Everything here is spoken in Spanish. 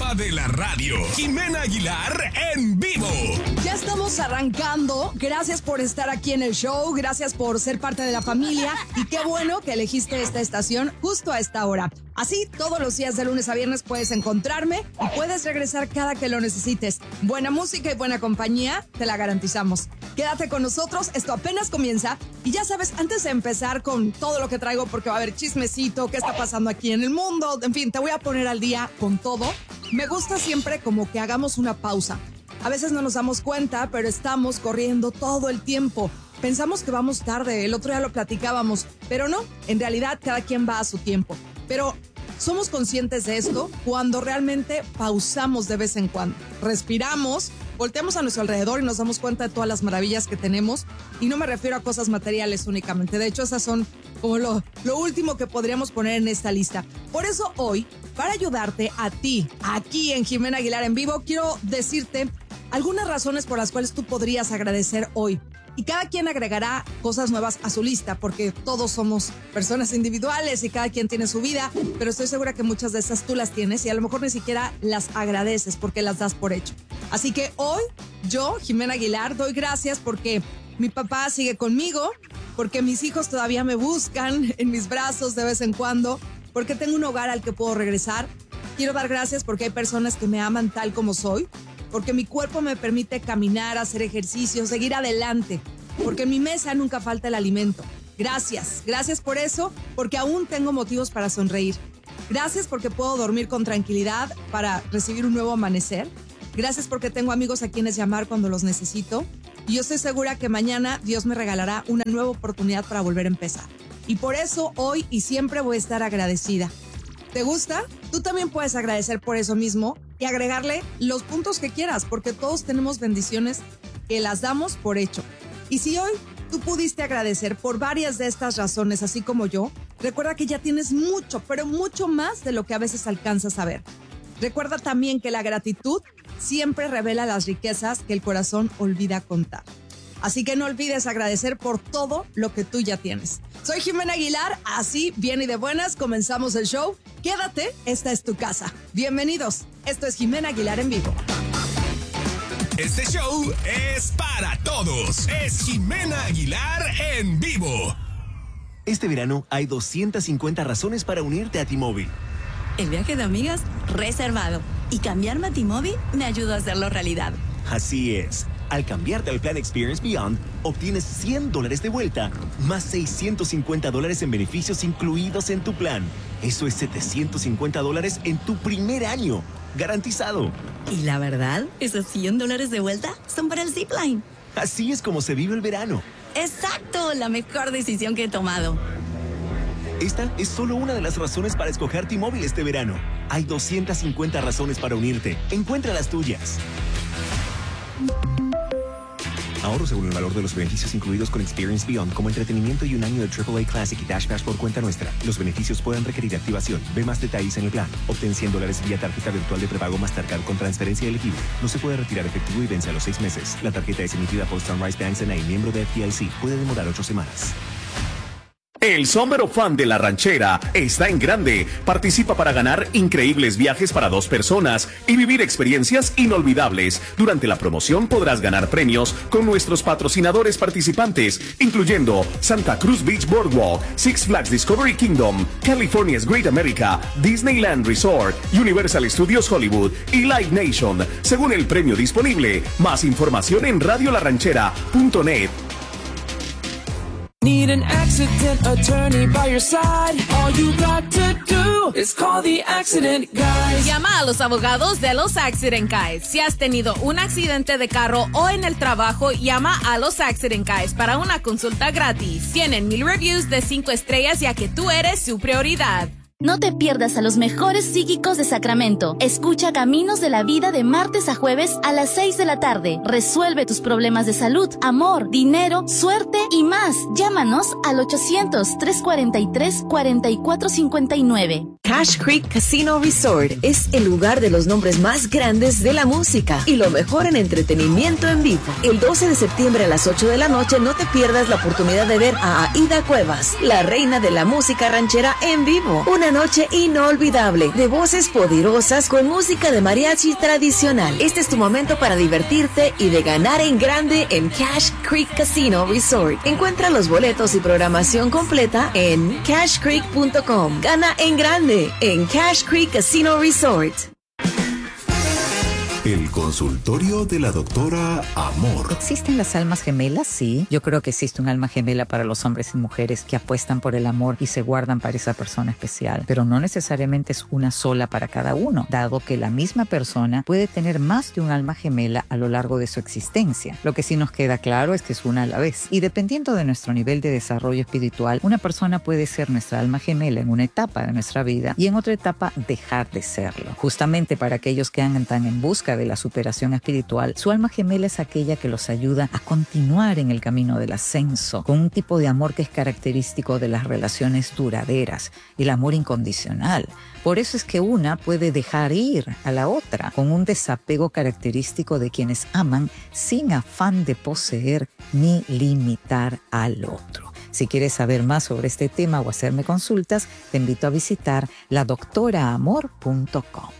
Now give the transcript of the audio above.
dama de la radio, Jimena Aguilar en vivo. Ya estamos arrancando. Gracias por estar aquí en el show. Gracias por ser parte de la familia. Y qué bueno que elegiste esta estación justo a esta hora. Así, todos los días de lunes a viernes puedes encontrarme y puedes regresar cada que lo necesites. Buena música y buena compañía, te la garantizamos. Quédate con nosotros, esto apenas comienza. Y ya sabes, antes de empezar con todo lo que traigo, porque va a haber chismecito, qué está pasando aquí en el mundo, en fin, te voy a poner al día con todo. Me gusta siempre como que hagamos una pausa. A veces no nos damos cuenta, pero estamos corriendo todo el tiempo. Pensamos que vamos tarde, el otro día lo platicábamos, pero no, en realidad cada quien va a su tiempo. Pero somos conscientes de esto cuando realmente pausamos de vez en cuando. Respiramos, volteamos a nuestro alrededor y nos damos cuenta de todas las maravillas que tenemos. Y no me refiero a cosas materiales únicamente. De hecho, esas son como lo último que podríamos poner en esta lista. Por eso hoy, para ayudarte a ti, aquí en Jimena Aguilar en vivo, quiero decirte algunas razones por las cuales tú podrías agradecer hoy. Y cada quien agregará cosas nuevas a su lista, porque todos somos personas individuales y cada quien tiene su vida, pero estoy segura que muchas de esas tú las tienes y a lo mejor ni siquiera las agradeces porque las das por hecho. Así que hoy, yo, Jimena Aguilar, doy gracias porque mi papá sigue conmigo, porque mis hijos todavía me buscan en mis brazos de vez en cuando, porque tengo un hogar al que puedo regresar. Quiero dar gracias porque hay personas que me aman tal como soy, porque mi cuerpo me permite caminar, hacer ejercicio, seguir adelante, porque en mi mesa nunca falta el alimento. Gracias por eso, porque aún tengo motivos para sonreír. Gracias porque puedo dormir con tranquilidad para recibir un nuevo amanecer. Gracias porque tengo amigos a quienes llamar cuando los necesito. Y yo estoy segura que mañana Dios me regalará una nueva oportunidad para volver a empezar. Y por eso hoy y siempre voy a estar agradecida. ¿Te gusta? Tú también puedes agradecer por eso mismo y agregarle los puntos que quieras, porque todos tenemos bendiciones que las damos por hecho. Y si hoy tú pudiste agradecer por varias de estas razones, así como yo, recuerda que ya tienes mucho, pero mucho más de lo que a veces alcanzas a ver. Recuerda también que la gratitud siempre revela las riquezas que el corazón olvida contar. Así que no olvides agradecer por todo lo que tú ya tienes. Soy Jimena Aguilar, así, bien y de buenas, comenzamos el show. Quédate, esta es tu casa. Bienvenidos, esto es Jimena Aguilar en vivo. Este show es para todos. Es Jimena Aguilar en vivo. Este verano hay 250 razones para unirte a T-Mobile. El viaje de amigas reservado. Y cambiarme a T-Mobile me ayudó a hacerlo realidad. Así es. Al cambiarte al plan Experience Beyond, obtienes $100 de vuelta, más $650 en beneficios incluidos en tu plan. Eso es $750 en tu primer año. Garantizado. Y la verdad, esos $100 de vuelta son para el Zipline. Así es como se vive el verano. ¡Exacto! La mejor decisión que he tomado. Esta es solo una de las razones para escoger T-Mobile este verano. Hay 250 razones para unirte. Encuentra las tuyas. Ahorro según el valor de los beneficios incluidos con Experience Beyond, como entretenimiento y un año de AAA Classic y Dash Pass por cuenta nuestra. Los beneficios pueden requerir activación. Ve más detalles en el plan. Obtén $100 vía tarjeta virtual de prepago Mastercard con transferencia elegible. No se puede retirar efectivo y vence a los 6 meses. La tarjeta es emitida por Sunrise Bank N.A., miembro de FDIC. Puede demorar 8 semanas. El Summer of Fun de La Ranchera está en grande. Participa para ganar increíbles viajes para 2 personas y vivir experiencias inolvidables. Durante la promoción podrás ganar premios con nuestros patrocinadores participantes, incluyendo Santa Cruz Beach Boardwalk, Six Flags Discovery Kingdom, California's Great America, Disneyland Resort, Universal Studios Hollywood y Live Nation, según el premio disponible. Más información en radiolaranchera.net. Need an accident attorney by your side. All you got to do is call the Accident Guys. Llama a los abogados de los Accident Guys. Si has tenido un accidente de carro o en el trabajo, llama a los Accident Guys para una consulta gratis. Tienen 1000 reviews de 5 estrellas, ya que tú eres su prioridad. No te pierdas a los mejores psíquicos de Sacramento. Escucha Caminos de la Vida de martes a jueves a las 6 de la tarde. Resuelve tus problemas de salud, amor, dinero, suerte y más. Llámanos al 800-343-4459. Cache Creek Casino Resort es el lugar de los nombres más grandes de la música y lo mejor en entretenimiento en vivo. El 12 de septiembre a las 8 de la noche no te pierdas la oportunidad de ver a Aida Cuevas, la reina de la música ranchera en vivo. Una una noche inolvidable de voces poderosas con música de mariachi tradicional. Este es tu momento para divertirte y de ganar en grande en Cash Creek Casino Resort. Encuentra los boletos y programación completa en cashcreek.com. Gana en grande en Cash Creek Casino Resort. El consultorio de la doctora Amor. ¿Existen las almas gemelas? Sí. Yo creo que existe un alma gemela para los hombres y mujeres que apuestan por el amor y se guardan para esa persona especial. Pero no necesariamente es una sola para cada uno, dado que la misma persona puede tener más de un alma gemela a lo largo de su existencia. Lo que sí nos queda claro es que es una a la vez. Y dependiendo de nuestro nivel de desarrollo espiritual, una persona puede ser nuestra alma gemela en una etapa de nuestra vida y en otra etapa dejar de serlo. Justamente para aquellos que andan en busca de la superación espiritual, su alma gemela es aquella que los ayuda a continuar en el camino del ascenso, con un tipo de amor que es característico de las relaciones duraderas, el amor incondicional. Por eso es que una puede dejar ir a la otra, con un desapego característico de quienes aman sin afán de poseer ni limitar al otro. Si quieres saber más sobre este tema o hacerme consultas, te invito a visitar ladoctoraamor.com.